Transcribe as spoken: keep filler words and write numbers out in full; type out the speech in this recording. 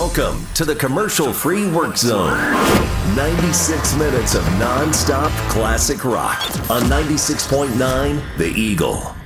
Welcome to the commercial-free Work Zone. ninety-six minutes of non-stop classic rock on ninety-six point nine The Eagle.